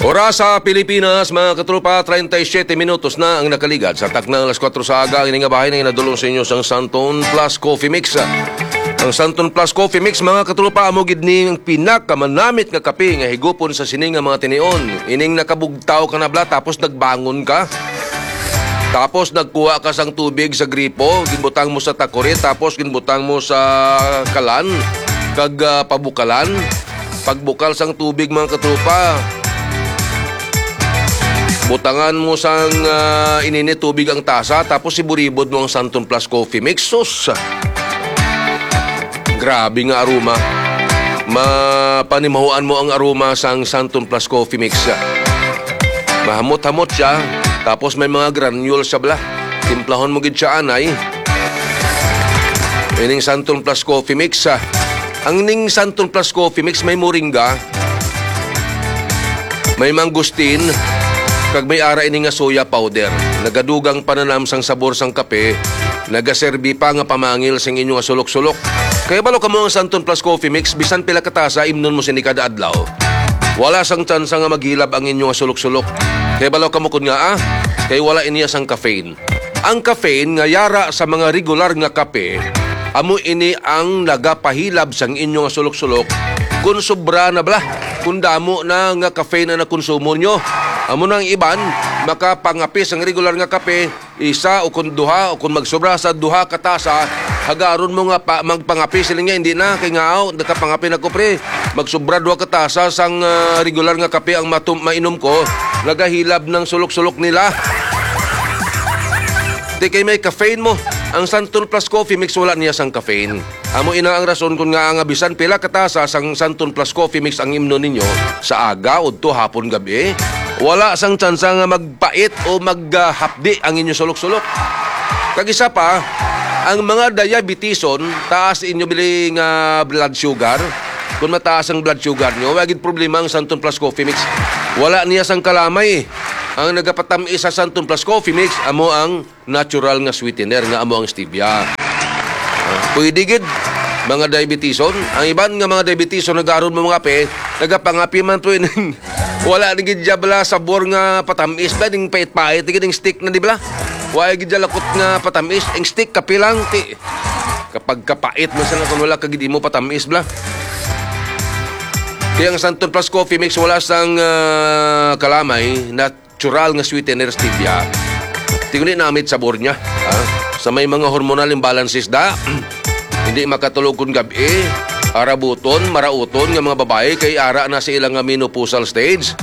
Oras sa Pilipinas, mga katropa, 37 minutos na ang nakaligad sa taknang alas 4 sa aga. Ini nga bahay na inadulong sa inyo sang Santon Plus Coffee Mix. Ang Santon Plus Coffee Mix, mga katropa, amo gid ning pinakamanamit nga kape nga higupon sa sining nga mga tinion. Ining nakabugtaw ka na bla tapos nagbangon ka. Tapos nagkuha ka sang tubig sa gripo, ginbutang mo sa takore, tapos ginbutang mo sa kalan, kag pabukalan. Pagbukal sang tubig, mga katropa, butangan mo sang ininit tubig ang tasa, tapos iburibod mo ang Santon Plus Coffee Mix. Sus! Grabe nga aroma. Mapanimahuan mo ang aroma sang Santon Plus Coffee Mix. Mahamot-hamot siya, tapos may mga granule siya bla. Timplahon mo gid siya anay. Ining Santon Plus Coffee Mix. Ang ning Santon Plus Coffee Mix may moringa, may mangustin, kag may ara ini nga soya powder. Nagadugang pananam sang sabor sang kape, nagaserbi pa nga pamangil sang inyo nga sulok-sulok. Kaya balo ka mo ang Santon Plus Coffee Mix, bisan pila katasa imnon mo sini kada adlaw. Wala sang tsansa nga maghilab ang inyo nga sulok-sulok. Kaya balo ka mo kun nga kay wala iniya sang caffeine. Ang caffeine nga yara sa mga regular nga kape, amo ini ang nagapahilab sang inyo nga sulok-sulok kung sobra na bla, kung damo na nga caffeine na nakonsumo nyo. Amo nang iban, makapangapis ang regular nga kape, isa o kung duha o kung magsobra sa duha katasa, hagaron mo nga magpangapis sila nga, hindi na, kay nga nakapangapi na ko pre, magsobra duha katasa sang regular nga kape ang mainom ko, nagahilab ng sulok-sulok nila. Di kay may caffeine mo. Ang Santon Plus Coffee Mix wala niya sang caffeine. Amo ina ang rason kung nga nga bisan pila katasa sang Santon Plus Coffee Mix ang imno ninyo sa aga udto hapon gabi. Wala sang tsansa nga magpait o maghapdi ang inyo sulok-sulok. Kag-isa pa, ang mga diabetison, taas inyo bili nga blood sugar. Kung mataas ang blood sugar nyo, wagid problema ang Santon Plus Coffee Mix. Wala niya sang kalamay. Ang nagapatamis sa Santon Plus Coffee Mix, amo ang natural nga sweetener, nga amo ang stevia. Pwede gid mga diabetison. Ang iban nga mga diabetison nagaron mo mga pe, nagapangapi man to ining wala ni gid bala sabor nga patamis ba ding pait-pait gid ding stick na di bala. Wala gid lakot nga patamis, ang stick kapilang ti. Kapag kapait mo sana kung wala kagid mo patamis bala. Kaya ang Santon Plus Coffee Mix wala sang kalamay, natural nga sweetener stevia. Tingnan namit sabor niya. Sa may mga hormonal imbalances da, hindi makatulog kun gabi, arabuton, marauton nga mga babae kay ara na sa ilang menopausal stage.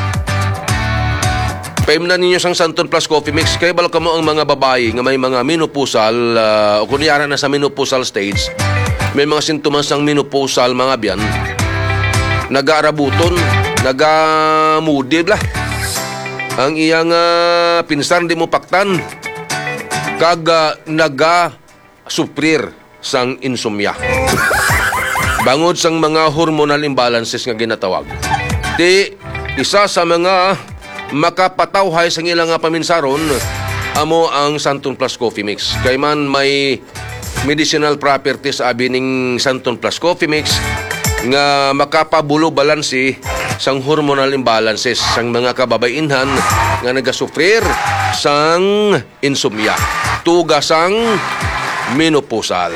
Paim na ninyo sang Santon Plus Coffee Mix kay balo mo ang mga babae nga may mga menopausal o kung yara na sa menopausal stage, may mga sintomas sang menopausal mga biyan, nag-aarabuton, nag-moody bla. Ang iyang pinsan di mo paktan, kag naga-suprir sang insomnia. Bangod sang mga hormonal imbalances nga ginatawag. Di isa sa mga makapatawhay sang ilang paminsaron, amo ang Santon Plus Coffee Mix. Kay man may medicinal properties abi ning Santon Plus Coffee Mix nga makapabulo balansi sang hormonal imbalances sang mga kababainhan nga nagasufrir sang insomnia, tugasang menopausal.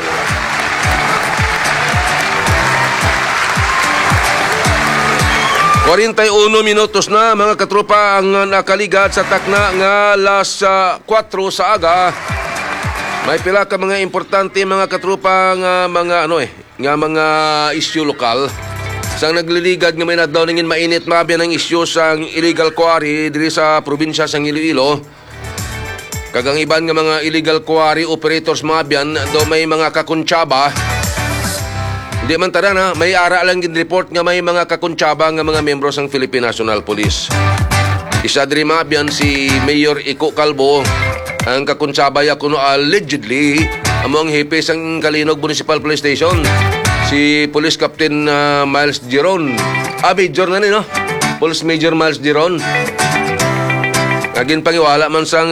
Kuwarintayuno minutos na mga katropa ang nakaligat sa takna nga alas 4 sa aga. May pila ka mga importante mga katropa nga mga mga issue lokal. Sang nagliligad nga may nadlaw ningin mainit mabiyan ang issue sang illegal quarry diri sa probinsya sang Iloilo. Kagang iban nga mga illegal quarry operators mabiyan do may mga kakuntsaba. Hindi man tada na, may ara lang gin-report nga may mga kakuntsaba nga mga membro sang Philippine National Police. Isa diri mabiyan si Mayor Iko Calvo, ang kakuntsaba ya kuno allegedly among hepe sang Kalinog Municipal Police Station, si Police Captain Miles Giron. Major na ni no? Police Major Miles Giron. Agin pangiwala man sang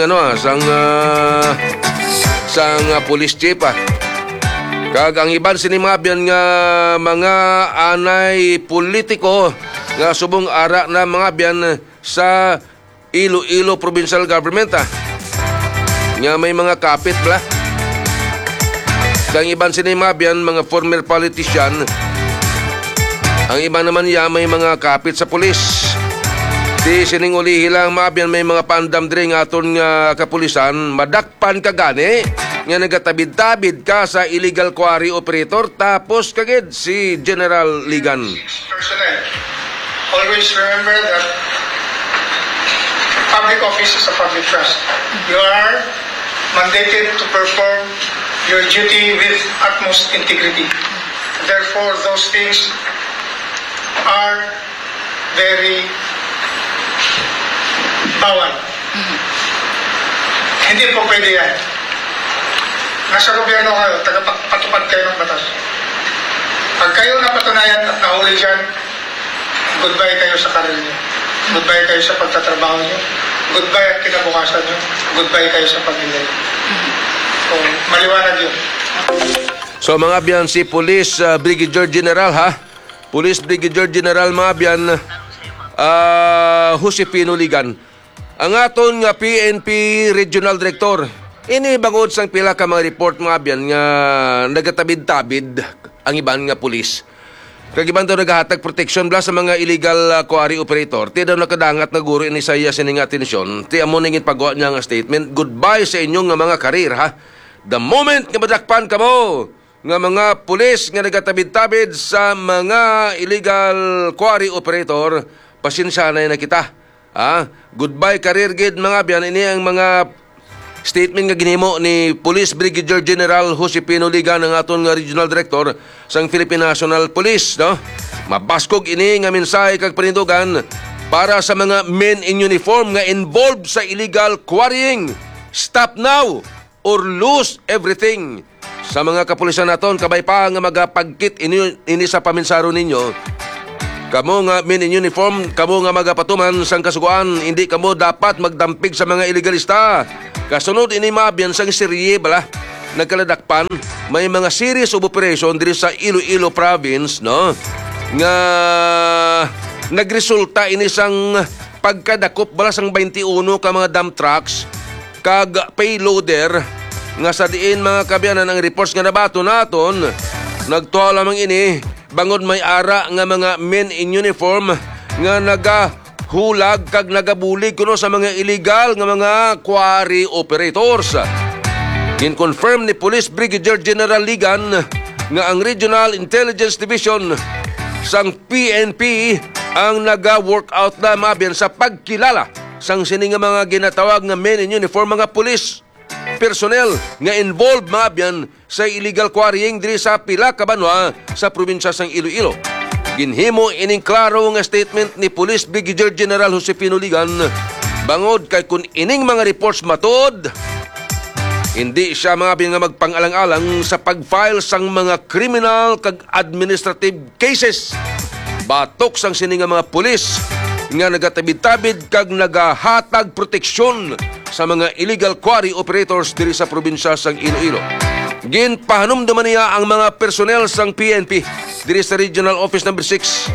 police chief Kag ang iban sinimabyan nga mga anay politiko nga subong ara na mga biyan sa Iloilo Provincial Government nga may mga kapit bala. Kang iban sini mga biyan mga former politician. Ang iba naman niya may mga kapit sa pulis. Di sining ulihi lang mga biyan may mga pandam diri nga aton nga kapulisan madakpan ka gani nga nagatabid-tabid ka sa illegal quarry operator tapos kagid si General Ligan. Personnel, always remember that public office is a public trust. You are mandated to perform your duty with utmost integrity. Therefore, those things are very bawal. Hindi po pwede yan. Nasa gobyerno kayo, tagapatupad kayo ng batas. Pag kayo napatunayan at nahuli dyan, goodbye kayo sa karir niyo. Goodbye kayo sa pagtatrabaho niyo. Goodbye at kinabukasan niyo. Goodbye kayo sa pamilya niyo. So, maliwanag yun. So mga biyan, si Police Brigadier General Police Brigadier General mga biyan Josefino Ligan. Ang aton nga PNP Regional Director, ini bangod sang pila ka mga report mga biyan nga nagatabid-tabid ang iban nga pulis. Kagiban daw naghahatag protection bla sa mga illegal quarry operator. Ti daw nakadangat na guro ini sa iya sining atensyon. Ti amo ningin pagwa niya nga statement, goodbye sa inyong nga mga karir The moment nga madakpan ka mo nga mga pulis nga nagatabid-tabid sa mga illegal quarry operator, pasensya na kita. Goodbye career gid mga biyan. Ini ang mga statement nga ginhimo ni Police Brigadier General Josefino Ligan, ang aton nga Regional Director sang Philippine National Police, no? Mabaskog ini nga mensahe kag panindugan para sa mga men in uniform nga involved sa illegal quarrying. Stop now or lose everything. Sa mga kapulisan naton, kabay pa nga magapagkit ini sa paminsaro ninyo. Kamo nga men in uniform, kamo nga magapatuman sang kasuguan, hindi kamo dapat magdampig sa mga illegalista. Kasunod ini mabiyan sang serye bala nagkaladakpan, may mga series of operation diri sa Iloilo Province, no? Nga nagresulta ini sang pagkadakop bala sang 21 ka mga dump trucks kag payloader nga sa diin mga kabyanan ang reports nga nabato naton. Nagtuwa lamang ini bangod may ara nga mga men in uniform nga nagahulag kag nagabulig kuno sa mga illegal nga mga quarry operators. Gin-confirm ni Police Brigadier General Ligan nga ang Regional Intelligence Division sang PNP ang naga-workout na mabiyan sa pagkilala sang sini nga mga ginatawag nga men in uniform, mga police personnel nga involved mabiyan sa illegal quarrying diri sa pila ka banwa sa probinsya sang Iloilo. Ginhimo ining klaro nga statement ni Police Brigadier General Josefino Ligan bangod kay kun ining mga reports matod, hindi siya nga magpang-alang-alang sa pag-file sang mga criminal kag administrative cases. Batok sang sini nga mga pulis nga nagatabid-tabid kag nagahatag proteksyon sa mga illegal quarry operators diri sa probinsya sang Iloilo. Ginpahanumduman niya ang mga personnel sang PNP diri sa Regional Office No.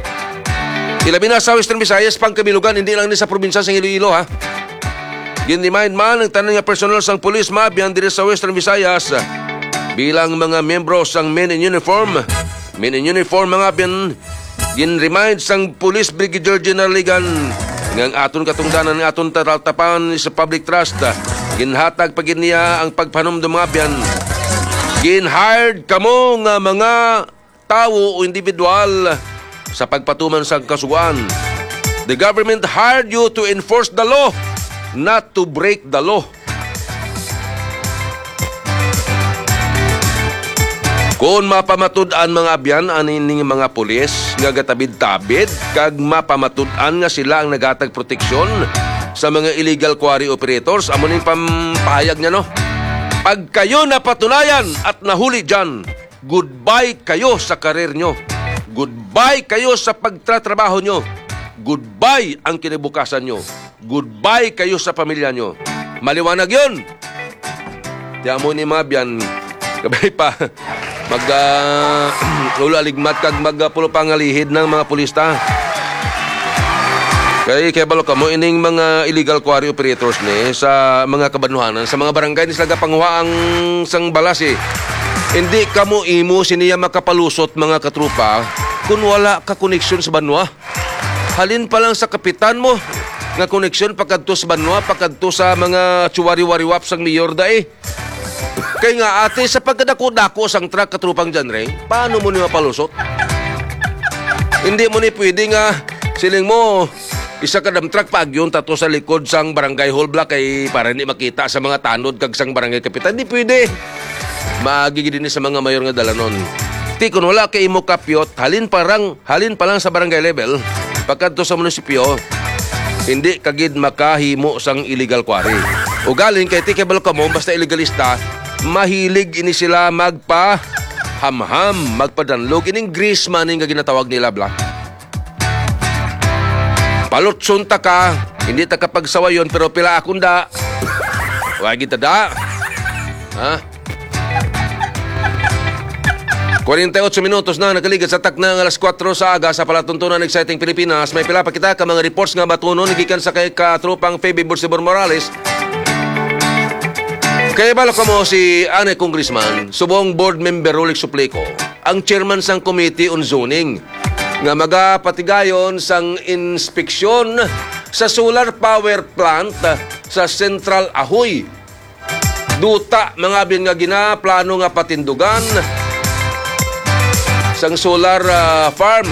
6. Ilabi na sa Western Visayas, pangkamilugan, hindi lang ni sa probinsya sang Iloilo Gin-remind man ang tanan nga personnel sang pulis mabiyan diri sa Western Visayas bilang mga membro sang men in uniform. Men in uniform mga biyan, gin-remind sang Police Brigadier General Ligan ng aton katungdanan ng aton tatatapan sa public trust. Ginhatag pagin niya ang pagpanumdum mga biyan. Gin-hired kamo nga mga tao o individual sa pagpatuman sa kasuguan. The government hired you to enforce the law, not to break the law. Kung mapamatud-an mga abyan aning mga pulis nga gatabid-tabid kag mapamatud-an nga sila ang nagatag proteksyon sa mga illegal quarry operators, amo ning pampahayag niya, no? Pag kayo napatunayan at nahuli dyan, goodbye kayo sa karir nyo. Goodbye kayo sa pagtatrabaho nyo. Goodbye ang kinabukasan nyo. Goodbye kayo sa pamilya nyo. Maliwanag yun. Tiyan mo ni Mabian, kabay pa, ulaligmat kag magpulo pangalihid ng mga pulista. Kaya balo ka mo, ining mga illegal quarry operators ni sa mga kabanuhanan, sa mga barangay ni sila panguha ang sang balas eh. Hindi ka mo imo siniya makapalusot mga katrupa kung wala ka koneksyon sa banwa. Halin pa lang sa kapitan mo nga koneksyon pagkadto sa banwa, pagkadto sa mga tsuwari-wariwap sang mayor da eh. Kaya nga ate, sa pagkadako-dako sang truck katrupang dyan rin, paano mo ni mapalusot? Hindi mo ni pwede nga siling mo isa ka truck pag yun tato sa likod sang barangay hall block ay para hindi makita sa mga tanod kag sang barangay kapitan. Hindi pwede. Maagigi din sa mga mayor nga dalanon. Ti kun wala kay imo kapyot, halin pa lang sa barangay level, pagkadto sa munisipyo, hindi kagid makahimo sang illegal quarry. O galing kay tikebal ka mo basta illegalista, mahilig ini sila magpa-hamham, magpadanlog ining grease money nga ginatawag nila bla. Palutson ta ka, hindi ta kapagsawayon pero pila akong da. Wag kita da. Ha? 48 minutos na nakaligid sa taknang alas 4 sa aga sa palatuntunan ng Exciting Pilipinas. May pila pa kita ka mga reports nga batunon gikan sa kay katropang Feby Bursibor Morales. Kaya bala ko mo si Ane Congressman, subong board member Rolex Suplico, ang chairman sang Committee on Zoning, nga magapatigayon sang inspeksyon sa solar power plant sa Central Ahoy. Duta mga bin nga ginaplano nga patindugan sang solar farm.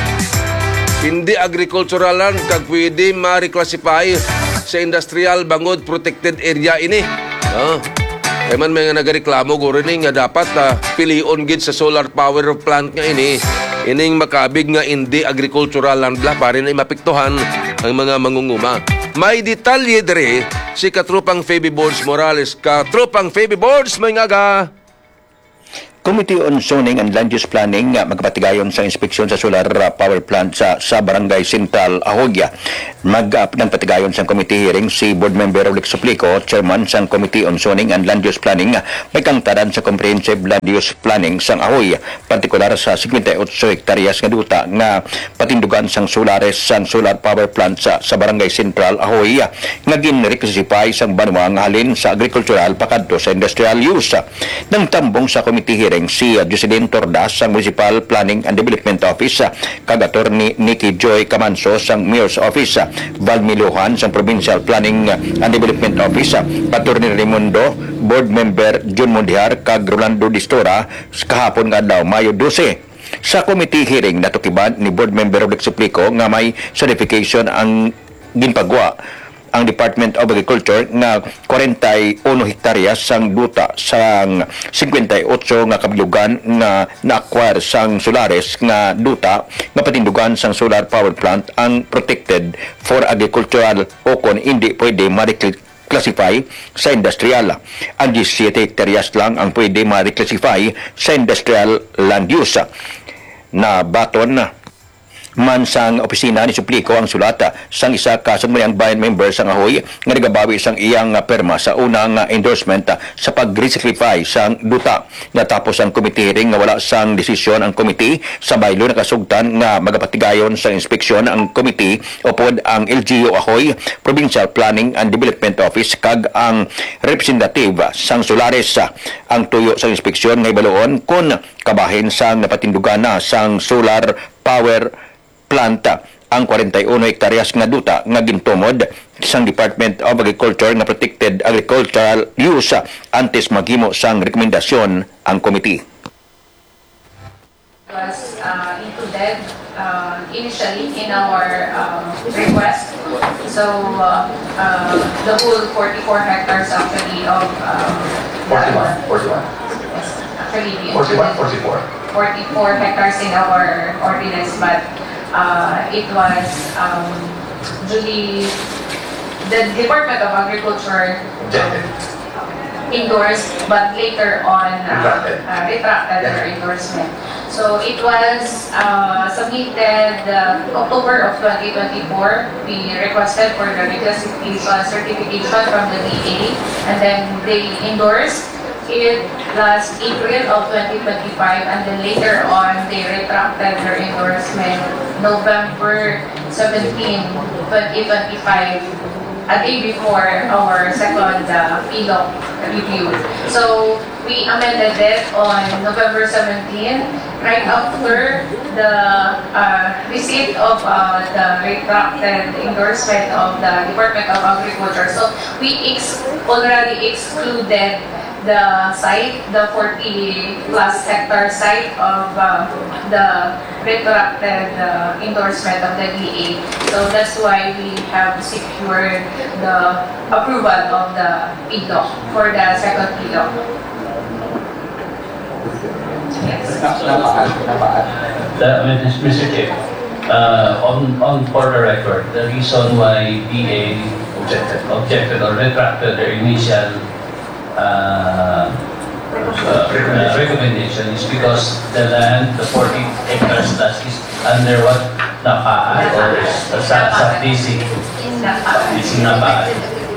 Hindi agricultural land kag pwede ma-reclassify sa industrial bangod protected area ini. Kaya man may nga nagareklamo guro ni nga dapat pilion gid sa solar power plant nga ini. Ining makabig nga hindi agricultural land bla para na mapiktuhan ang mga mangunguma. May detalye dere si katropang Feby Boards Morales. Katropang Feby Boards, may ngaga. Committee on Zoning and Land Use Planning magpatigayon sa inspeksyon sa solar power plant sa Barangay Central Ahoy. Nagpatigayon sa committee hearing si board member Rolex Suplico, chairman sa Committee on Zoning and Land Use Planning, may kangtaran sa comprehensive land use planning sang Ahoy, partikular sa 58 hektaryas nga duta nga patindugan sang solares sang solar power plant sa Barangay Central Ahoy nga ginreclassify sang banwa nga halin sa agricultural pakadto sa industrial use. Nang tambong sa committee hearing si Jocelyn Tordas sa Municipal Planning and Development Office, kag attorney Nikki Joy Camanso sa Mayor's Office, Val Miluhan sa Provincial Planning and Development Office, attorney Raimundo, board member John Mondiar kag Rolando Distora kahapon nga daw Mayo 12. Sa committee hearing natukiban ni board member Rolex Suplico nga may certification ang ginpagwa ang Department of Agriculture nga 41 hektaryas sang duta sang 58 nga kabilugan nga na-acquire sang solares nga duta nga patindugan sang solar power plant ang protected for agricultural o kon hindi pwede ma-reclassify sa industrial. Ang 17 hektaryas lang ang pwede ma-reclassify sa industrial land use. Na baton man sang opisina ni Suplico ang sulata sang isa ka sumuyang bayan member sang Ahoy nga nagabawi sang iyang perma sa unang endorsement sa pag-reclassify sang duta. Natapos ang committee hearing nga wala sang desisyon ang committee sa baylo nakasugtan nga magapatigayon sa inspeksyon ang committee upod ang LGU Ahoy, Provincial Planning and Development Office kag ang representative sang Solares. Ang tuyo sa inspeksyon nga ibaloon kun kabahin sang napatindugan na sang solar power planta ang 41 hektaryas nga duta nga gintumod sang Department of Agriculture nga protected agricultural use antes maghimo sang rekomendasyon ang committee. Was included initially in our request. So the whole 44 hectares actually of 41. Yes, actually 44. hectares in our ordinance, but it was the Department of Agriculture endorsed, but later on retracted their endorsement. So it was submitted October of 2024. We requested for the reclassification certification from the DA, and then they endorsed. it last April of 2025, and then later on, they retracted their endorsement November 17, 2025, a day before our second PILOC review. So we amended it on November 17, right after the receipt of the retracted endorsement of the Department of Agriculture. So we already excluded the site, the 40 plus hectare site of the retracted endorsement of the DA. So that's why we have secured the approval of the PILOC for the second PILOC. Yes. Mr. Chair, for the record, the reason why DA objected or retracted their initial recommendation is because the land, the 40 hectares plus is under what? NAPAAD or sub-DC? It's NAPAAD.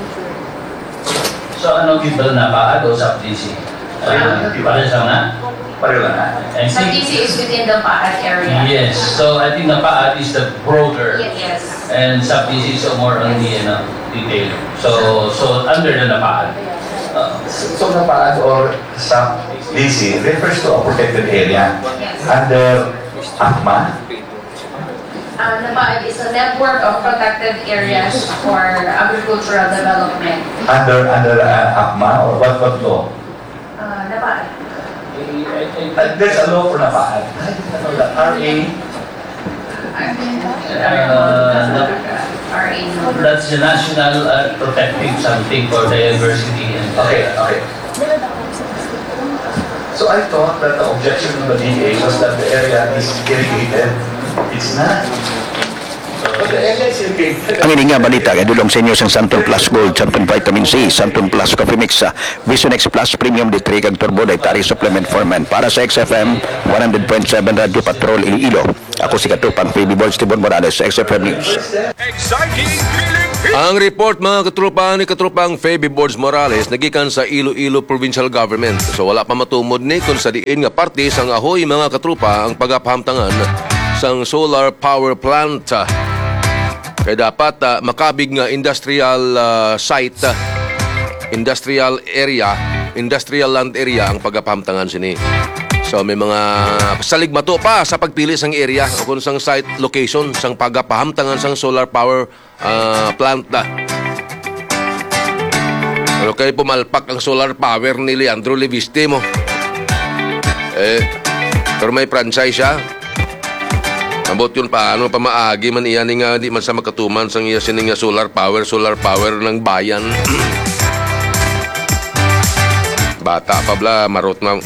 So ano gibel NAPAAD o sub-DC? Pareho lang na? Pareho lang na. Sub-DC is within the PAAD area. Yes, so I think NAPAAD is the broader. Yes. And sub-DC is more on the detail. So under the NAPAAD. So NAPAAD or sub-DC refers to a protected area Yes. under ACMA. NAPAAD is a network of protected areas for agricultural development. Under ACMA or what law? NAPAAD. There's a law for NAPAAD. RA. That's the national protecting something for diversity and Okay. So I thought that the objection of the DA was that the area is irrigated. It's not. But the area is irrigated. Ang ini nga balita kay dulong sa inyo sang Santon Plus Gold, Santon Vitamin C, Santon Plus Coffee Mix, Vision X Plus Premium D3 kag Turbo Dietary Supplement for Men para sa XFM 100.7 Radio Patrol Iloilo. Ako si Katupang Phoebe Boys Tibon Morales sa XFM News. Ang report mga katropa ni Katropang Phoebe Boards Morales nagikan sa Iloilo Provincial Government. So wala pa matumod ni kung sa diin nga parte sang ahoy mga katropa ang pagapahamtangan sang solar power plant. Kaya dapat makabig nga industrial site, industrial land area ang pagapahamtangan sini. So may mga saligmato pa sa pagpili sang area o kung sang site location sang pagapahamtangan sang solar power plant na. Ano kayo pumalpak ang solar power ni Leandro Leviste mo? Pero may franchise siya. Abot yun paano pa maagi man iyan nga di man sa makatuman sang iya sining solar power ng bayan. Bata pa bla marot na.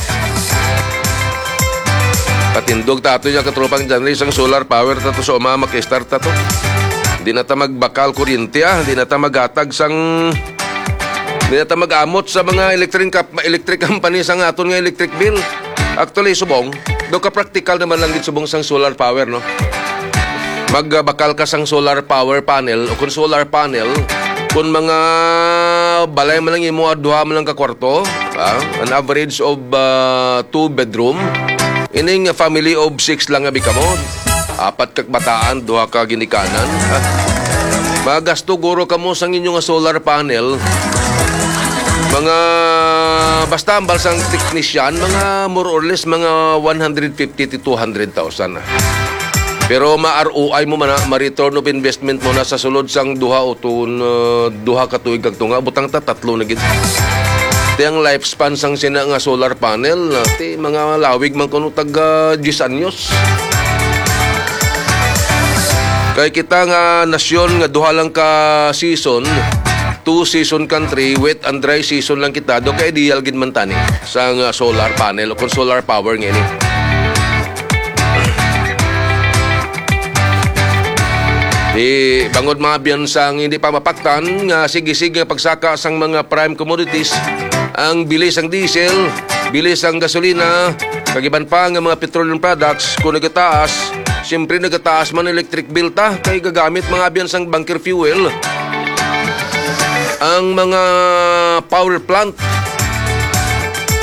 Patindog tato niya katropang dyan rin sang solar power tato sa umamak start tato. Di na ta magbakal kuryente di na ta magatag sang di na ta magamot sa mga electric company sang aton nga electric bill. Actually subong, do ka practical naman lang dito subong sang solar power no. Magbakal ka sang solar power panel o kung solar panel kung mga balay mo lang imo duha mo lang ka kwarto, an average of 2 bedroom. Ining family of 6 lang nga bikamon. 4 kag bataan, 2 ka ginikanan. Magasto guro kamo sang inyo nga solar panel. Mga basta ambal sang technician, mga more or less mga 150 to 200,000. Pero ma-ROI mo man ma-return of investment mo na sa sulod sang 2 ka tuig kag tunga butang ta 3 na gid. Ang lifespan sang sina nga solar panel ti mga lawig man kuno tag 10 anyos. Kay kita nga nasyon nga duha lang ka season, 2 season country, wet and dry season lang kita do kay ideal gid man tani sang solar panel o kung solar power ngini. Di bangod mga biyansang hindi pa mapaktan nga sige-sige pagsaka sang mga prime commodities. Ang bilis ang diesel, bilis ang gasolina, kagiban pa nga mga petroleum products kung nagataas, siyempre nagataas man electric bill ta kay gagamit mga biyansang bunker fuel. Ang mga power plant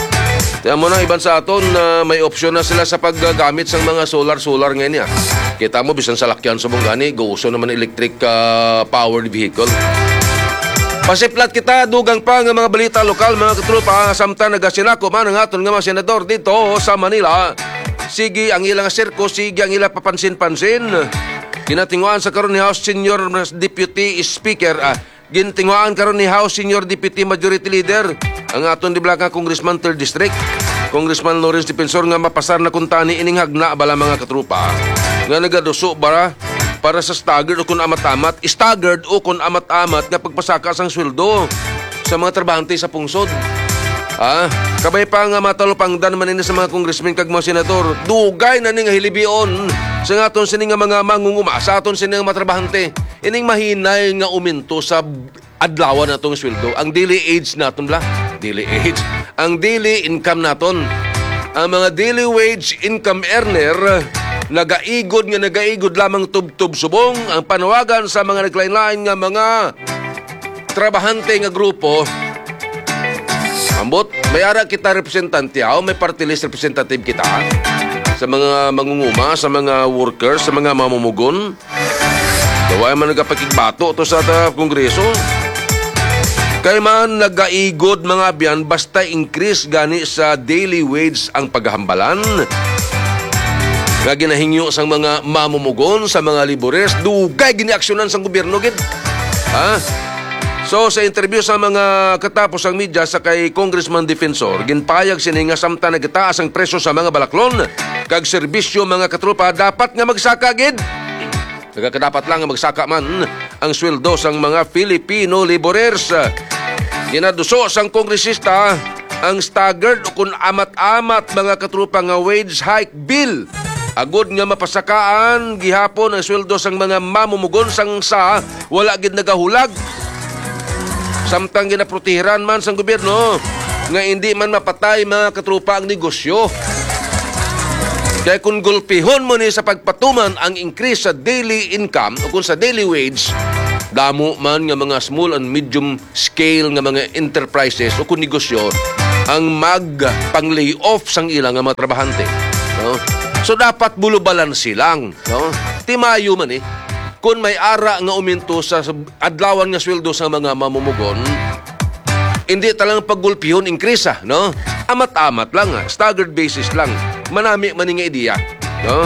Tiyan mo na, iban sa aton na may opsyon na sila sa paggamit sa mga solar ngayon niya. Kita mo, bisan sa lakyan sa mong gani, gusto naman electric powered vehicle. Pasiplat kita, dugang pa ng mga balita lokal, mga katrupa, samtang nagasinako man ang aton nga mga senador dito sa Manila. Sige ang ilang sirko, sige ang ilang papansin-pansin. Ginatinguan sa karon ni House Senior Deputy Speaker, gintinguan karon ni House Senior Deputy Majority Leader, ang aton di Blanca Congressman 3rd District, Congressman Lawrence Defensor nga mapasar na kuntani ining hagna bala mga katrupa. Nga nagaduso para sa staggered o kung amat-amat, staggered o kung amat-amat nga pagpasaka sang sweldo sa mga trabahante sa pungsod. Kabay pa nga matalupangdan man ini sa mga congressmen kag mga senador, dugay na ning hilibion sa aton sini nga mga mangunguma, sa aton sini nga matrabahante. Ining mahinay nga uminto sa adlawan natong sweldo. Ang daily age naton daily age. Ang daily income naton. Ang mga daily wage income earner nagaigod lamang tub-tub subong. Ang panawagan sa mga naglain-lain nga mga trabahante nga grupo, ambot, may ara kita representante may party list representative kita sa mga mangunguma, sa mga workers, sa mga mamumugon. Daway man nagapakigbato to sa Kongreso. Kay man nagaigod mga biyan basta increase gani sa daily wage ang paghambalan. Nga ginahingyo sang mga mamumugon, sa mga laborers, dugay giniaksyonan sang gobyerno gid. So sa interview sa mga katapos ang media sa kay Congressman Defensor, ginpayag sini nga samtang nagtaas ang presyo sa mga balaklon kag serbisyo mga katrupa, dapat nga magsaka gid. Nagkadapat lang nga magsaka man ang sweldo sang mga Filipino laborers. Ginaduso sang kongresista ang staggered o kung amat-amat mga katrupa nga wage hike bill. Agod nga mapasakaan gihapon ang sweldo sang mga mamumugon sang wala gid nagahulag. Samtang ginaprotehiran man sang gobyerno nga hindi man mapatay mga katrupa ang negosyo. Kaya kung gulpihon mo ni sa pagpatuman ang increase sa daily income o kung sa daily wage, damo man nga mga small and medium scale nga mga enterprises o kung negosyo ang pang-lay off sang ilang nga mga trabahante. No? So dapat bulubalansi lang. No? Timayo man kung may ara nga uminto sa adlawan nga sweldo sa mga mamumugon, hindi talang paggulpihon increase no? Amat-amat lang staggered basis lang. Manami man nga ideya, no?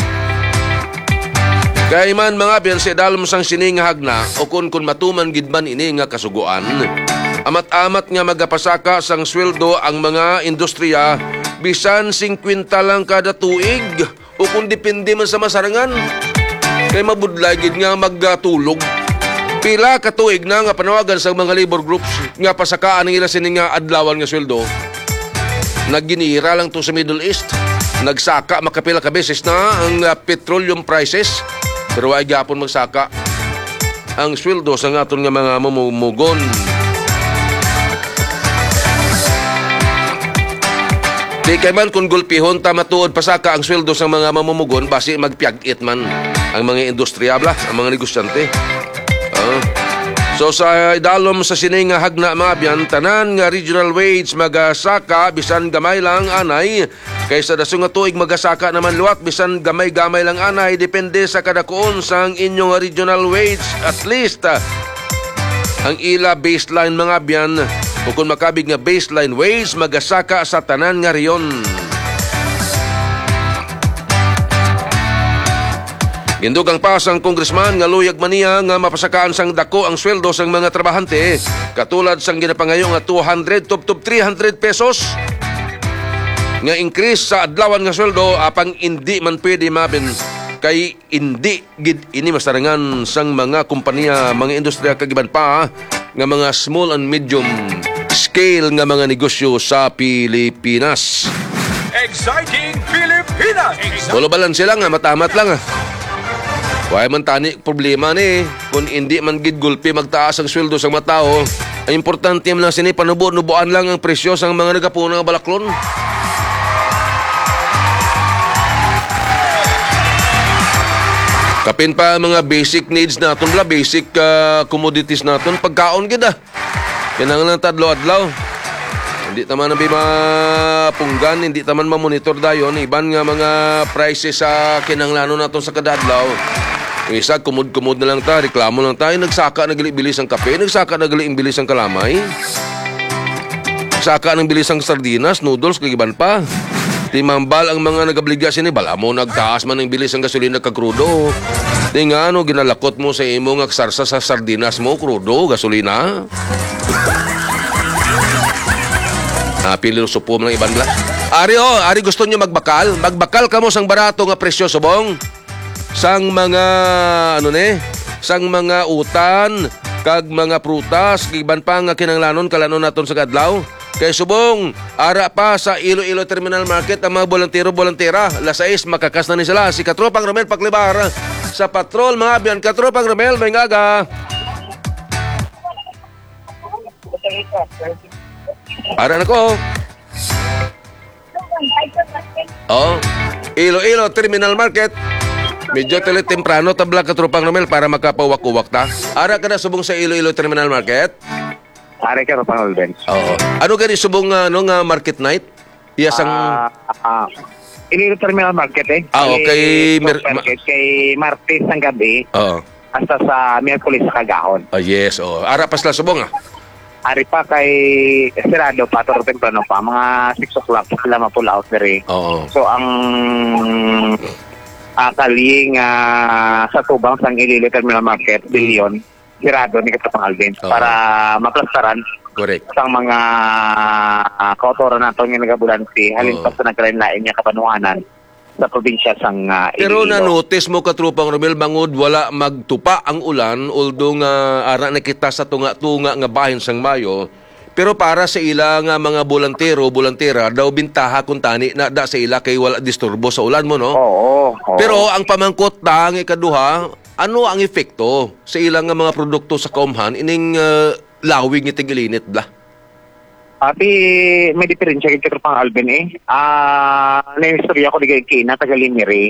Kay man mga biyan sa dalom sang siningahag na o kun matuman gid man ini nga kasuguan. Amat-amat nga magapasaka sang sweldo ang mga industriya bisan 50 lang kada tuig o kung depende man sa masarangan. Kay mabudlay gid nga magtulog. Pila ka tuig na nga panawagan sa mga labor groups nga pasakaan ang ila sini nga adlawan nga sweldo. Nagginira lang to sa Middle East. Nagsaka makapila ka beses na ang petroleum prices. Pero ay gapon magsaka ang sweldo sa aton nga mga mamumugon. Di kay man kung gulpihon matuod pasaka ang sweldo sa mga mamumugon basi magpiag-it man ang mga industriya ang mga negosyante. So sa idalom sa sining nga hagna mga biyan, tanan nga regional wage magasaka bisan gamay lang anay, kaysa daso nga tuig magasaka naman luwat bisan gamay-gamay lang anay, depende sa kadakuon sang inyong regional wage. At least ang ila baseline mga biyan o kung makabig nga baseline wage magasaka sa tanan nga riyon. Gindugang pa sang congressman nga luyag maniya nga mapasakaan sang dako ang sweldo sang mga trabahante, katulad sang ginapangayo nga 200 to 300 pesos nga increase sa adlawan nga sweldo apang hindi man pwede mabin kay hindi gid ini masarangan sang mga kompanya, mga industriya kagiban pa nga mga small and medium scale nga mga negosyo sa Pilipinas. Exciting Pilipinas! Wala balanse lang matamat lang Why man tani problema ni kung hindi man gid gulpi magtaas ang sweldo sa mga tao. Ang importante man sini panubo-nubuan lang ang presyo sa mga nagapuno nga balaklon. Kapin pa mga basic needs naton basic commodities naton pagkaon gid Kinahanglan tadlaw-adlaw. Hindi taman na mapunggan, hindi taman mamonitor dayon. Iban nga mga prices sa kinanglanon nato sa kadadlaw. Yung isa, kumud-kumud na lang ta, reklamo lang tayo. Nagsaka na bilis ang kape, nagsaka na bilis ang kalamay. Nagsaka ng bilis ang sardinas, noodles, kagiban pa. Timambal ang mga nagabligya sini, bala mo nagtaas man ng bilis ang gasolina kagrudo. Di nga ano, ginalakot mo sa imo nga sarsa sa sardinas mo, krudo, gasolina. Pilosopo mo ng iban bla. Ari gusto nyo magbakal? Magbakal ka mo sang barato nga presyo, subong. Sang mga, sang mga utan, kag mga prutas, kiban pa nga kinanglanon, kalanon naton sa kadlaw. Kay subong, ara pa sa Iloilo Terminal Market ang mga bolantero-bolantera. Alas 6, makakas na ni sila. Si Katropang Romel Paklibar sa patrol, mga biyan. Katropang Romel, may ngaga. Ara na ko. Oh, Iloilo Terminal Market. Medyo temprano tabla Katropang Romel para makapawak-uwak ta. Ara ka na subong sa Iloilo Terminal Market. Are ka pa Alben. Oo. Ano gani subong market night? Yes ang Iloilo Terminal Market okay. Kay Martes ng gabi. Oo. Hasta sa Miyerkules sa Kagahon. Yes, oh. Ara pas la subong Ari pa kay Estirado pa toro temprano pa mga 6 o'clock sila ma-pull out dere. Oo. So ang kaling sa tubang sang Iloilo Terminal Market bilyon sirado ni Katropang Alvin para maplastaran Correct. sang mga kautoran nato nga nagabulansi halin pa sa nagkalain-lain niya kapanuhanan sa probinsya sang Pero Iloilo. na-notice mo Katropang Romel bangod wala magtupa ang ulan although nga ara na kita sa tunga-tunga nga bahin sang Mayo. Pero para sa ila nga mga bolantera daw bintaha kung tani na da sa ila kay wala disturbo sa ulan mo, no? Oo. Pero ang pamangkot ta ang ikaduha, ano ang epekto sa ilang mga produkto sa kaumhan ining lawig ni tigilinit bla? Ati may diferensya kay Katropang Alvin na-istorya ko di kay Kina taga Limiri.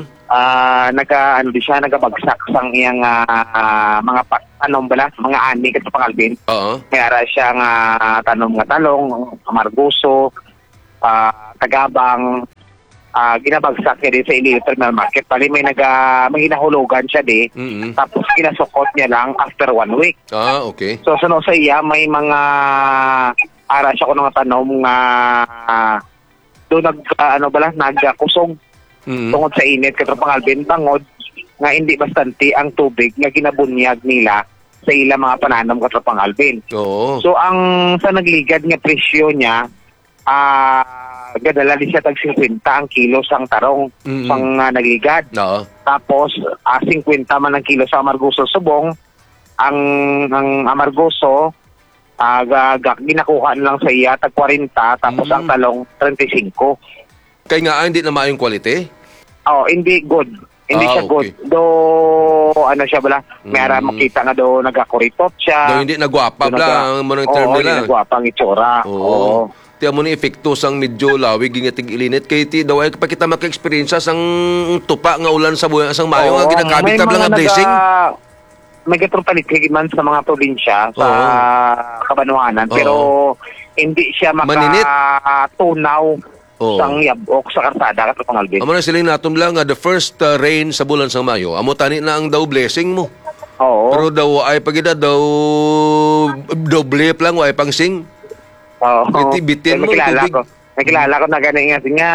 Di siya nagabagsak sang iyang mga mga ani Katropang Alvin. Oo. Kaya siya nga tanom nga talong, amargoso, tagabang, ginabagsak niya din sa Iloilo Terminal Market. Pali may hinahulugan siya di. Tapos ginasukot niya lang after 1 week. Okay. So sa iya may mga ara siya ko nga tanom nga doon nagkusog tungod sa init Katropang Alvin bangod nga hindi bastante ang tubig nga ginabunyag nila sa ilang mga pananom Katropang Alvin. Oo. So ang sa nagligad nga presyo niya gadala din siya tag 50 ang kilo sang tarong sang nagligad. Oo. Tapos 50 man ang kilo sa amargoso subong. Ang amargoso ginakuha lang sa iya tag 40 tapos ang talong 35. Kaya nga hindi na maayong quality? Hindi good. Hindi siya good. Okay. Do siya bala? Mayara makita nga do nagakuritot siya. Do hindi nagwapa bla ang mga term nila. Hindi nagwapa ang itsura. Oo. Tiyan mo ni epekto sang medyo lawig ingatig ilinit kay ti daw ay pa kita maka-experience sang tupa nga ulan sa buhay sang Mayo nga ginakabit tabla nga blessing. May gatropalit man sa mga probinsya sa Kabanwanan pero hindi siya makatunaw sang yabok sa karsada Katropang Alvin. Amo na siling natom lang nga the first rain sa bulan sang Mayo. Amo tani na ang daw blessing mo. Oo. Pero daw ay pagida daw doble lang ay pang sing. Oo. Bitin mo tubig. Nakilala ko na ganing nga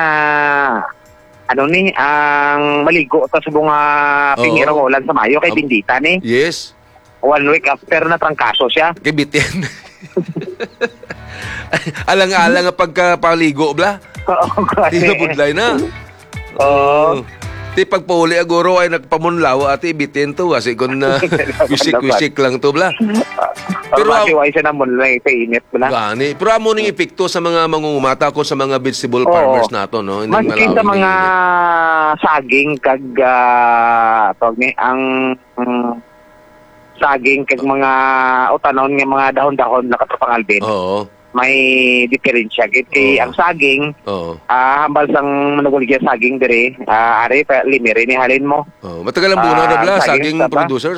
ang maligo ta sa mga pinirong ulan sa Mayo kay Bindita ni. Yes. 1 week after na trangkaso siya. Kay bitin. Alang-alang nga pagkapaligo bla. Oo. Hindi budlay na. Oo. Ti pagpauli aguro ay nagpamunlaw ati bitin to kasi kung wisik-wisik lang to bla. Pero masiway siya naman lang sa init bla. Gani. Pero amo ning epekto sa mga mangungumata ko sa mga vegetable farmers nato no. Maski sa mga saging kag ang saging kag mga utanon nga mga dahon-dahon na Katropang Alvin. Oo. May diferensya kay ang saging hambal sang manuguligya saging dire ari pa Limiri ni halin mo. Matagal ang buna na bla saging producers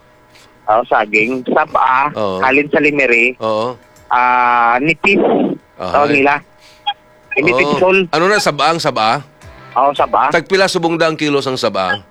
saging saba halin sa Limiri. Oo. Nipis Tawag Ay. nila. Hindi tigsol. Ano na, saba? Oo, saba. Tagpila subong daang kilos ang saba?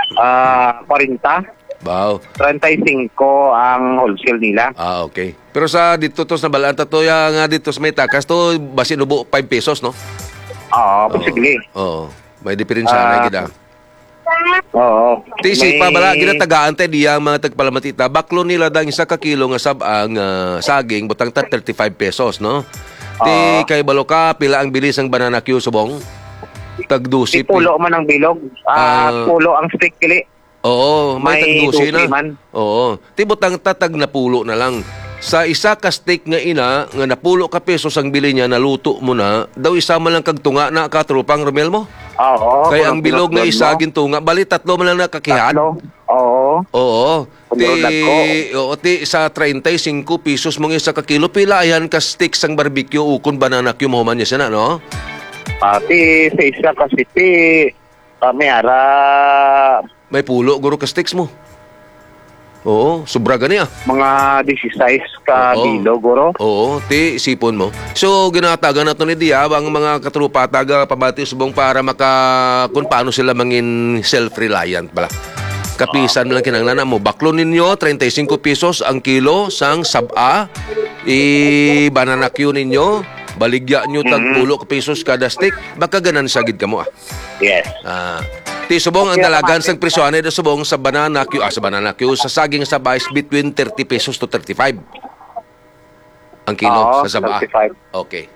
40. Wow. 35 ang wholesale nila. Okay. Pero sa dito to sa Balanta to, nga dito sa may takas to, basi nubo 5 pesos, no? Oo, posible. Oo. May diferensya na gida. Oo. Tisi pa bala ginatagaan tayo diyang mga tagpalamatita. Baklo nila dang isa ka kilo nga sabang saging butang ta 35 pesos, no? Ti kay baloka pila ang bilis ang banana Q subong? Tagdusi. Pulo man ang bilog. Pulo ang stick pili. Oo, may tagdusi na. man. Oo. Ti butang tatag na pulo na lang. Sa isa ka steak nga ina, nga napulo ka pesos ang bili niya, naluto mo na, daw isa man lang kagtunga na katropang Romel mo. Oo. Kaya ang bilog nga isa gintunga, bali tatlo man lang nakakihan. Oo. Oo. Pagdurudad ko. Ti sa 35 pesos mong isa ka kilo, pila ayan ka sticks ang barbecue ukon banana Q mo man niya sana, no? Pati sa isa kasi may ara. May pulo, guro ka sticks mo. Oo, sobra gani ah. Mga 16 ka bilog, guro. Oo, ti sipon mo. So, ginatagan na to ni Dia, ang mga katrupa, taga pabati subong para kung paano sila mangin self-reliant pala. Kapisan lang kinanglan mo. Baklo ninyo, 35 pesos ang kilo sang saba. Banana Q ninyo, baligya nyo tagpulo ka pesos kada stick. Baka ganan sagid ka mo ah. Yes. Ti subong ang dalagan sang presyohan na subong sa banana Q, sa saging sabay is between 30 pesos to 35 ang kilo sa saba. 35. Okay.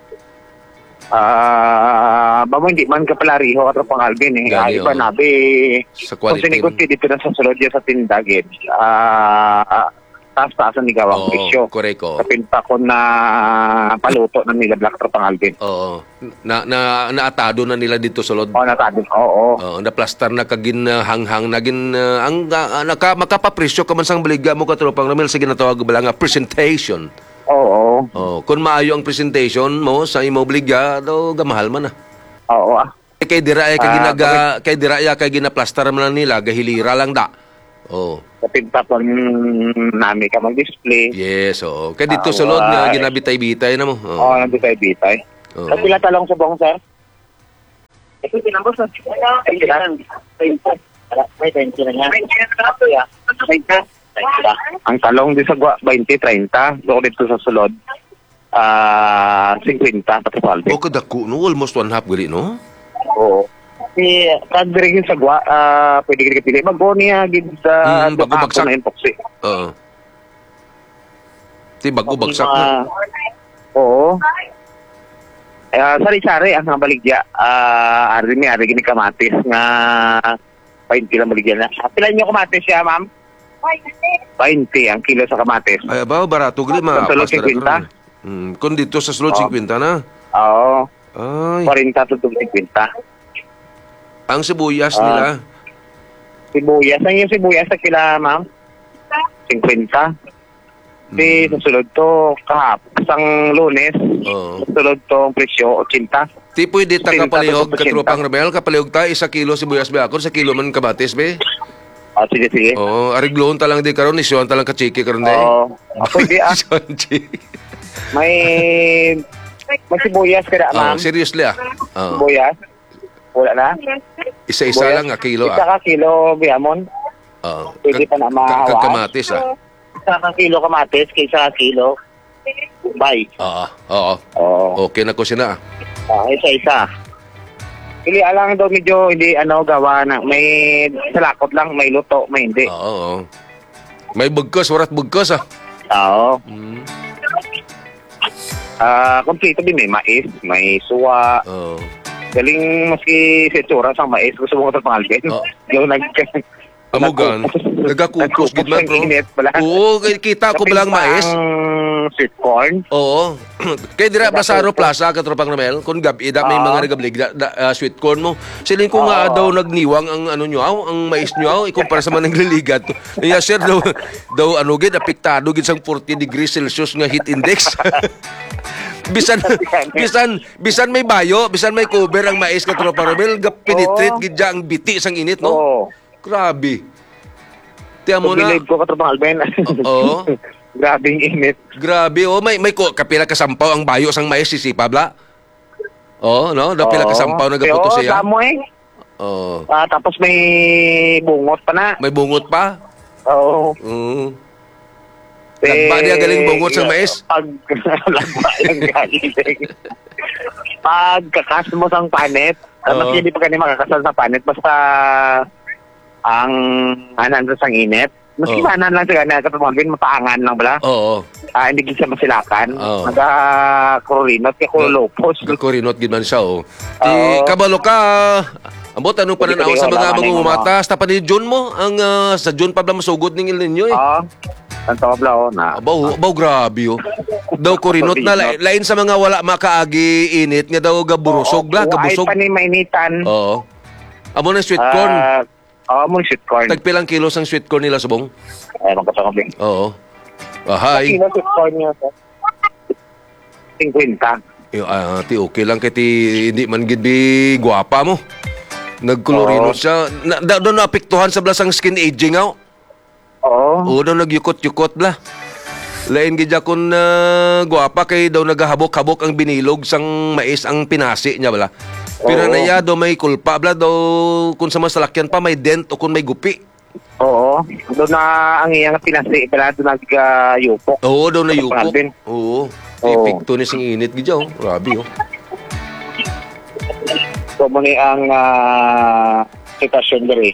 Bamo hindi man ka pala riho at pang Alvin eh. Gani, Iba oh. nabi. Sa Kung quality. siniguti dito na sa sulod yan sa tindagin. Taas-taasan ni gawang presyo. Correct ko. Sa pinta ko na paluto na nila Black Trap ang Alvin. Oo. Naatado na nila dito sa lod. Oo, natadin. Oo. Naplastar na kagin hanghang nagin makapapresyo ka man sang baligya mo katropang Ramil sa ginatawag bala nga presentation. Oo. Kung maayo ang presentation mo sa imo baligya, daw gamahal man ah. Oo. Kay diraya kay ginaplastar man nila gahilira lang da. Oh. Sa pinta ko namin ka mag-display. Yes, oo. Kaya dito sa loob nga ginabitay-bitay na mo. Oo, nabitay-bitay. Sa pila talong sa bong, sir? Ito, tinambos na. Ay, kailangan. May 20 na nga. Ang talong di sa 20-30. Doon dito sa sulod. 50 pati palbi. O kadako, no? Almost 1/2 gali, no? Oo. Kagdirigin sa gwa, pwede ka pili. Bago niya, gid sa bago-bagsak. na epoxy. Oo. Ti bago-bagsak na. Oo. Sari-sari ang baligya. Ari gini kamatis nga 20 lang baligya na. Pila nyo kamatis siya, ma'am? 20 ang kilo sa kamatis. Ay, ba, barato gali, Sa sulod 50? Kung dito sa sulod 50 na. Oo. Ay. 40 to 50. Ang sibuyas nila. Sibuyas. Ang yung sibuyas sa kila, ma'am? 50. Di, susunod to, isang Lunes. Susunod to, ang presyo, 80. Ti pwede ta 80 kapalihog to 80. katropang Rebel, kapalihog ta, 1 kilo sibuyas ba ako, 1 kilo man kabatis be. Sige. Oo, ariglohon ta lang di karon, isyon ta lang ka chiki karon day. Oo. Pwede May sibuyas ka na, ma'am? Seriously Sibuyas? Wala na? Isa-isa lang kilo Isa ka kilo, Biamon? Pwede pa na mahawa. Kamatis Isa ka kilo kamatis, kaysa ka kilo. Bye. Oo. Okay na ko sina. Isa-isa. Pili alang daw medyo hindi gawa na. May salakot lang, may luto, may hindi. Oo. May bugkos, warat bugkos Oo. Kompleto din, may mais, may suwa. Oo. Galing maski sa itsura sa mais, gusto mo ko ito pangalbin. Yung Amugan, nagkakukos gid man bro. Init pala. Oo, kita ko balang mais. Sweet corn. Oo. Kay dira Basaro Plaza katropang Ramel, kun gabi may mga nagablig sweet corn mo. Siling ko nga daw nagniwang ang ang mais nyo ikumpara sa man nagliligat. Iya sir daw gid apektado gid sang 40 degrees Celsius nga heat index. bisan may bayo, bisan may cover ang mais katropang Ramel, penetrate gid ang biti sang init no. Grabe. Tiyan mo na. Bilig ko katropang Alben. Oo. Grabing init. Grabe, oh. May kapila kasampaw ang bayo sang mais, sisipa, bla? Oh, no? Kapila kasampaw na gaputo siya. Damo eh. Oh. Tapos may bungot pa na. May bungot pa? Oo. Lagba niya galing bungot sa mais? Lagba yung galing. Pag kakas mo sang panet, mas hindi pa kanina makakasal sa panet, basta ang anan sang init. Maski manan lang siya ganyan, kapag mapaangan lang bala. Oo. Hindi siya masilakan. Oo. Nagka-kurinot, kaya kulopos. Kurinot ginaman siya, oh. Ti kabalo ka, ambot, anong pananaw sa mga mangumatas? Tapan ni John mo, ang sa John Pabla masugod ng ninyo, eh. Ang tabla, na. Abaw, grabe, oh. Daw kurinot na, lain sa mga wala makaagi init, nga daw gaburusog la, gabusog. Ay pa ni mainitan. Oo. Amo na sweet corn. Mong sweet corn. Tagpilang kilos ang sweet corn nila, subong? Ay, magkasakabing. Oo. Ahay. Kilo sweet corn niya, sir? 50. Ti okay lang kay ti hindi man gid bi gwapa mo. Nagkolorino siya. Doon naapektuhan sa blasang skin aging aw. Oo. Oo, daw nagyukot-yukot bla. Lain gid kun gwapa kay daw nagahabok-habok ang binilog sang mais ang pinasi niya bala. Pero naya daw may kulpa bla daw kung sa masalakyan pa may dent o kung may gupi. Oo. Doon na ang iyang pinasi pala doon nag-yupok. Oo, daw na yupok. Oo. Epekto ni sing init gid oh. Grabe oh. So muni ang sitwasyon diri.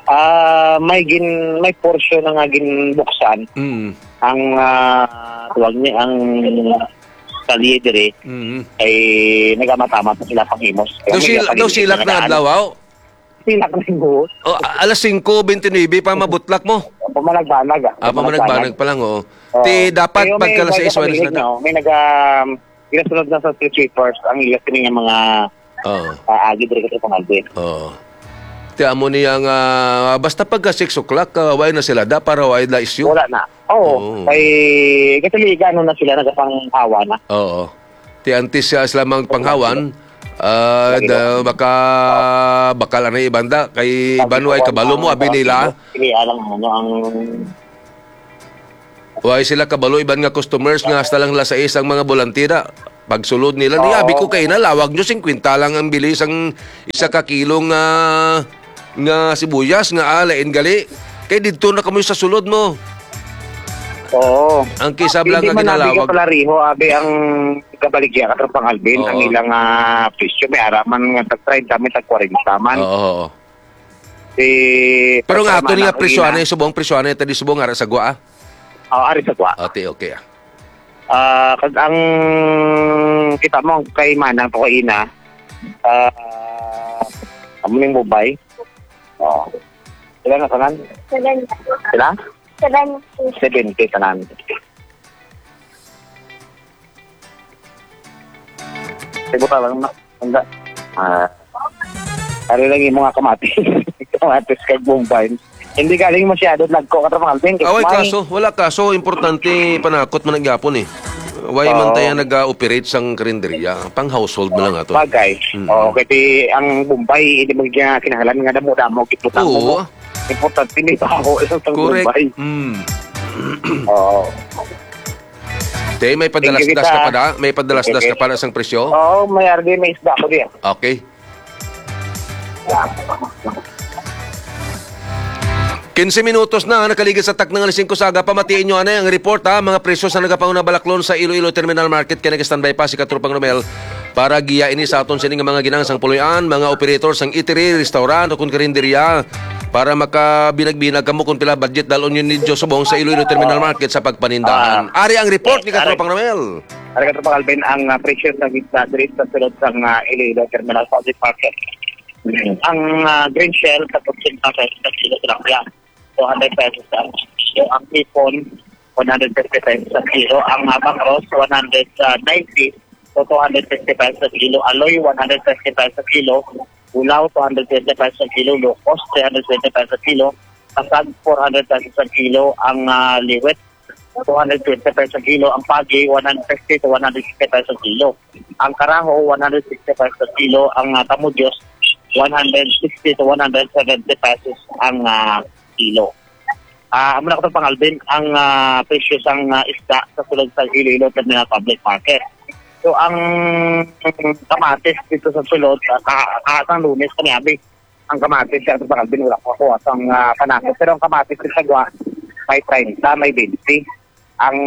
May portion na nga ginbuksan. Ang tuwag niya ang kalye diri ay nagamatama pa sila panghimos. Daw silak na adlaw aw. Silak na buhos. Oh, alas 5:29 pa mabutlak mo. Pamanagbanag. Pamanagbanag pa lang oh. Ti dapat pagka alas 6 walis na. May ginasunod na sa street sweepers ang ilas nga mga agi diri sa Pangalbin. Ti amo niya nga basta pagka 6 o'clock way na sila da para way la isyu. Wala na. Oo. Kay katiliga na sila nagapanghawa na. Oo. Ti antes siya sila mang panghawan bakal na ibanda kay Banway kabalo mo abi nila. Sige alam mo ang way sila kabalo iban nga customers nga hasta lang la sa isang mga bolantira. Pagsulod nila ni abi ko kay nalawag nyo 50 lang ang bilis ang isa ka kilo nga sibuyas nga alain gali. Kay didto na kamo sa sulod mo. Oo. Ang kisab lang nga ginalawag. Hindi man riho abi ang kabaligya ka sa Pangalbin ang ilang presyo may araman nga tag 30 kami tag 40 man. Oo. Pero nga ato ni nga presyohan ay subong presyohan ay tadi subong ara sa gwa. Ari sa gwa. Okay. Ang kita mo kay Manang to kay ina amuning Mubay. Sila na tanan? Sila? 70 tanan. Sibuta lang na. Handa. Ari lang yung mga kamatis. Kamatis kay Mubay. Hindi galing masyado lagko ka sa Alvin. Wala kaso. Importante panakot man nagyapon eh. Why man tayo nag-operate sang karinderya? Pang household mo lang ato. Bagay. Kasi ang Bombay, hindi mo kinahanglan nga damo-damo, kitutang mo. Importante nito ako sa Bombay. Tay, may padalas-das ka pa na? May padalas-das ka pa na sang presyo? Oo, may ardi, may isda ko diyan. Okay. 15 minutos na nakaligid sa tak ng alas 5 saga. Pamatiin nyo ang report mga presyo sa nagapauna balaklon sa Iloilo Terminal Market. Kaya nag-standby pa si Katrupang Romel para giya ini sa aton sining mga ginangsang puluyan, mga operators sang eatery, restaurant o kung karinderya para makabinag-binag kamo kung pila budget dalon yun ninyo subong sa Iloilo Terminal Market sa pagpanindahan. Ari ang report ni Katrupang Romel. Ari Katrupang Alvin ang presyo sa gitna sa sulod sang Iloilo Terminal Market. Ang green shell sa 15 pesos sa kilo tilapia. 200 pesos ang kilo. Ang hipon, 150 pesos sa kilo. Ang bangros, 190 to 250 pesos sa kilo. Aloy, 150 pesos sa kilo. Ulaw, 220 pesos sa kilo. Locos, 320 pesos sa kilo. Pasag, 400 pesos sa kilo. Ang liwet, 220 pesos sa kilo. Ang pagi, 150 to 160 pesos sa kilo. Ang karaho, 160 pesos sa kilo. Ang tamudyos, 160 to 170 pesos ang kilo. amo na katong pangalbin ang presyo sang isda sa sulod sa Iloilo Terminal Public Market. So ang kamatis dito sa sulod kahatang Lunes kaniabi ang kamatis sa katong pangalbin wala ko ako ang panakot, pero ang kamatis sa Sagwa may 30, may 20. Ang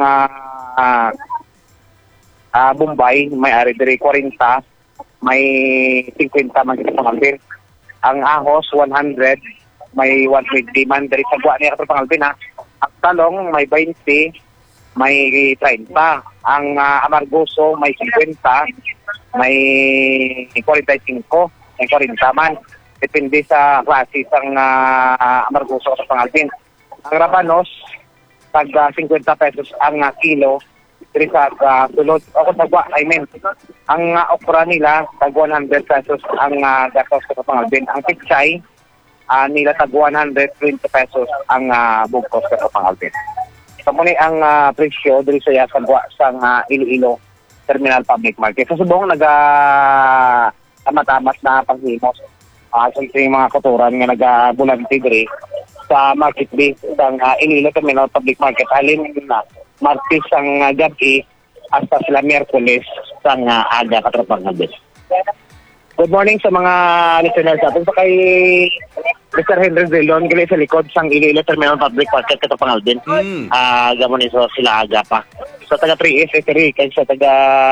Bombay may ari diri 40, may 50 man sa pangalbin. Ang ahos 100, may 120 man diri sa Sagwa niya katong pangalbin ha. Ang talong may 20, may 30. Ang amargoso may 50, may 45, may 40 man. Depende sa klase ng amargoso sa pangalbin. Ang rabanos, tag 50 pesos ang kilo, diri sa sulod. O Sagwa, I mean. Ang okra nila, tag 100 pesos ang gatos sa pangalbin. Ang pichay, nila tag 120 pesos ang bugkos sa pangalbin. So muna ang presyo diri sa Sagwa sa Iloilo Terminal Public Market. Sa subong tama-tamas na panghimos. Sa mga kotoran nga nagabulante diri sa market base sa Iloilo Terminal Public Market. Alin na Martes ang gabi hasta sila Miyerkules sa aga katropang gabi. Good morning sa mga listeners natin. So kay Mr. Henry Zilon, gali sa likod sang Iloilo Terminal Public Market katropang Alvin. Gamon iso sila aga pa. Sa taga 3S, kay sa taga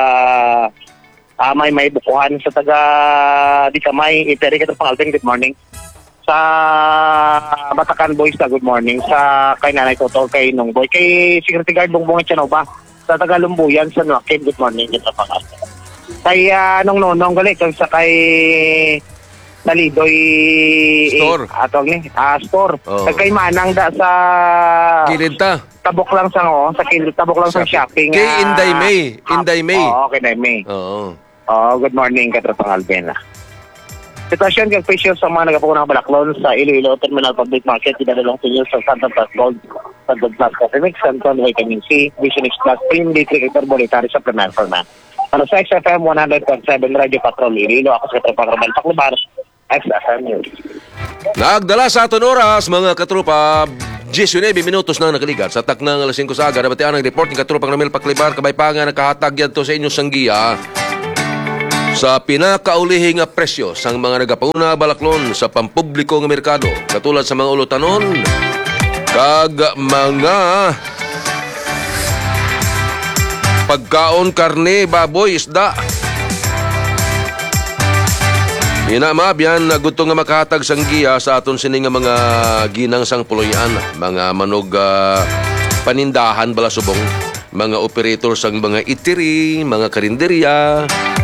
may bukuhan, sa taga di kamay, iteri katropang Alvin, good morning. Sa Batacan Boys na good morning, sa kay Nanay Toto, kay Nongboy, kay Security Guard Bongbong Etianova, sa taga Lumbuyan, sa Nuakin, good morning dito pa kasi. Kay Nonong gali, sa kay Nalidoy Store. Store. Oh. Kay Manang da sa Kilinta. Tabok lang sa tabok lang sa shopping. Kay Inday May. Inday May. Oo, kay Inday May. Oo. Good morning katropang Alvin. Sitwasyon kag presyo sa mga nagapukunang balaklon sa Iloilo Terminal Public Market, dinadalong sinyo sa Santa Plus Gold, Santa Plus Coffee Mix, Santon Vitamin C, Vision X Plus, Cream, D3, Carbolatary Supplement for Man. Ano sa XFM 100.7 Radio Patrol Iloilo, ako sa Katropang Romel Paclubar, XFM News. Nagdala sa aton oras, mga katropa, 19 minutos na nakaligat sa taknang alas 5 sa aga. Nabatian ang report ng Katropang Romel Paclubar, kabaypangan nakahatag yan to sa inyong sanggiya. Sa pinakaulihing presyo sang mga nagapauna balaklon sa pampublikong merkado, katulad sa mga ulutanon kag mga pagkaon, karne, baboy, isda. Inamabyan na gusto nga makahatag sang giya sa aton sini nga mga ginang sang puloyan, mga manog panindahan bala subong, mga operator sang mga itiri, mga karinderya.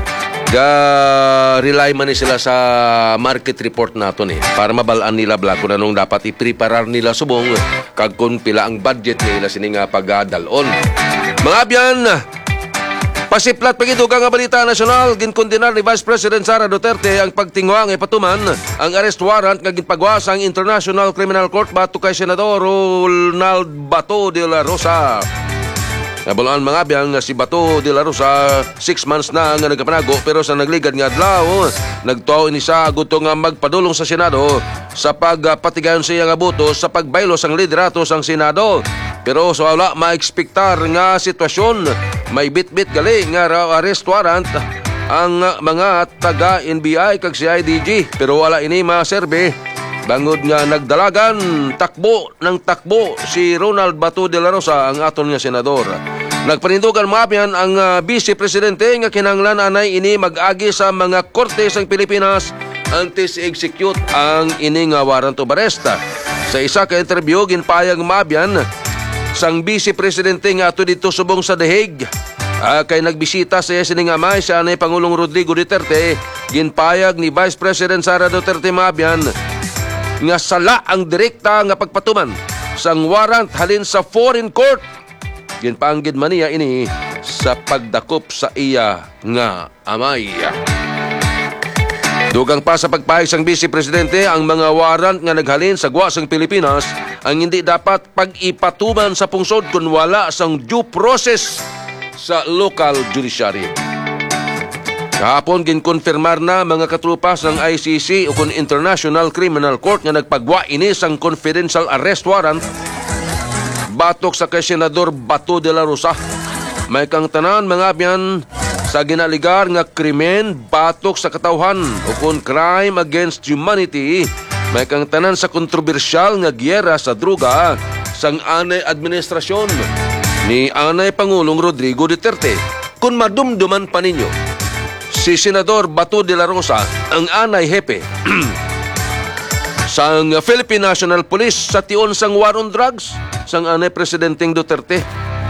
Rely man sila sa market report nato para mabalaan nila kung anong dapat i-preparar nila subong kag kung pila ang budget nila sini nga pagdalon. Mga abyan, pasiplat pagitugang nga balita nasyonal, ginkondenar ni Vice President Sara Duterte ang pagtingwa nga ipatuman ang arrest warrant nga ginpagawas ang International Criminal Court bato kay Senador Ronald Bato de la Rosa. Nabulaan mga abyan nga si Bato de la Rosa 6 months na nga nagkapanago, pero sa nagligad nga adlaw nagtuo ini sa gusto nga magpadulong sa Senado sa pagpatigayon siya nga boto sa pagbaylo sang liderato sang Senado. Pero sa wala maekspektar nga sitwasyon, may bit-bit gali nga arrest warrant ang mga taga NBI kag CIDG, pero wala ini maserbe. Bangod nga nagdalagan, takbo si Ronald Bato de la Rosa, ang aton nga senador. Nagpanindugan maapyan ang Vice Presidente nga kinahanglan anay ini mag-agi sa mga korte sang Pilipinas antes execute ang ini nga warrant of arrest. Sa isa ka interview ginpayag maapyan sang Vice Presidente nga ato dito subong sa The Hague. Kay nagbisita sa sining amay sa anay Pangulong Rodrigo Duterte, ginpayag ni Vice President Sara Duterte maapyan nga sala ang direkta nga pagpatuman sang warrant halin sa foreign court. Ginpanggid man niya ini sa pagdakop sa iya nga amay. Dugang pa sa pagpahig sang Vice Presidente, ang mga warrant nga naghalin sa gwa sang Pilipinas ang hindi dapat pag-ipatuman sa pungsod kung wala sang due process sa local judiciary. Kahapon ginkonfirmar na mga katrupas ng ICC o kung International Criminal Court nga nagpagwa ini sang confidential arrest warrant batok sa kay Senador Bato de la Rosa. May kang tanan mga abyan sa ginaligar nga krimen batok sa katawhan o kung crime against humanity. May kang tanan sa kontrobersyal nga giyera sa droga sang anay administrasyon ni anay Pangulong Rodrigo Duterte. Kung madumduman pa ninyo, si Senador Bato de la Rosa ang anay hepe sang Philippine National Police sa tion sang war on drugs sang anay Presidenteng Duterte.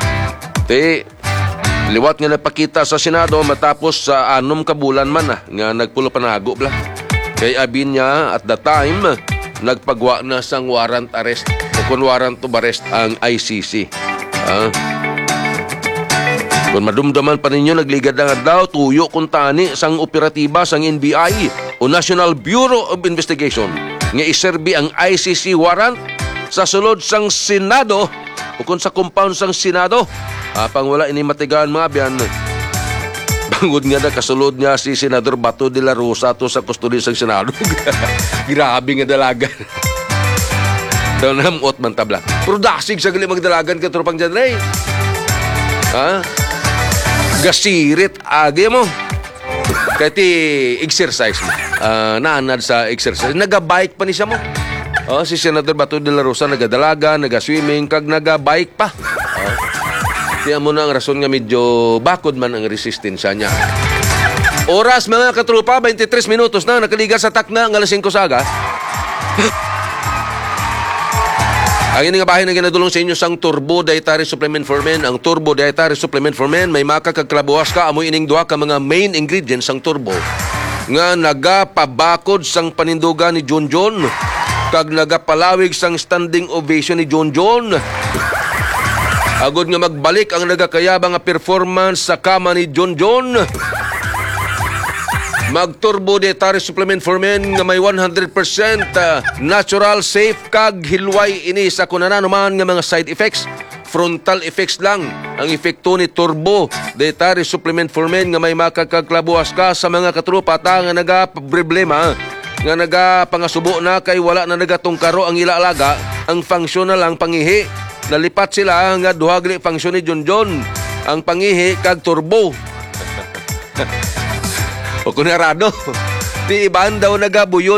Liwat nga napakita sa Senado matapos sa 6 kabulan man nga nagpulo panago bla. Kay abin niya at the time nagpagwa na sang warrant arrest o kung warrant of arrest ang ICC. Kung madumdaman pa ninyo, nagligad na daw tuyo kung tani sang operatiba sang NBI o National Bureau of Investigation nga iserbi ang ICC warrant sa sulod sang Senado o kung sa compound sang Senado. Pang wala ini matigaan mga biyan, bangod nga na kasulod niya si Senador Bato de la Rosa to sa kustodi sang Senado. Grabe nga dalagan. Daw namot man tabla. Pero dasig sa gali magdalagan ka tropang dyan, Ray. Gasirit agi mo. Kahit exercise mo. Naanad sa exercise. Nagabike pa ni siya mo. Si Senador Bato de la Rosa nagadalaga, nagaswimming, kag nagabike pa. Kaya mo na ang rason nga medyo bakod man ang resistensya niya. Oras mga katrupa, 23 minutos na nakaliga sa takna ng alas 5 saga. Ang ining bahay na ginadulong sa inyo sang Turbo Dietary Supplement for Men. Ang Turbo Dietary Supplement for Men may makakagklabuwas ka amoy ining duha ka mga main ingredients sang Turbo nga nagapabakod sang panindugan ni John John kag nagapalawig sang standing ovation ni John John. Agod nga magbalik ang nagakayabang nga performance sa kama ni John John. Mag-Turbo Dietary Supplement for Men nga may 100% natural, safe, kag hilway ini sa kunananuman nga mga side effects. Frontal effects lang ang epekto ni Turbo Dietary Supplement for Men nga may makakagklabuas ka sa mga katrupa nga nagaproblema nga nagapangasubo na kay wala na nagatungkaro ang ilaalaga. Ang function na lang pangihi. Nalipat sila nga duhagli function ni John John. Ang pangihi kag turbo. O kunarado, di iban daw nagabuyon